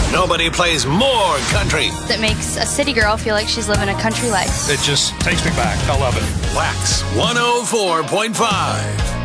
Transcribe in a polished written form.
Nobody plays more country. That makes a city girl feel like she's living a country life. It just takes me back. I love it. Wax 104.5.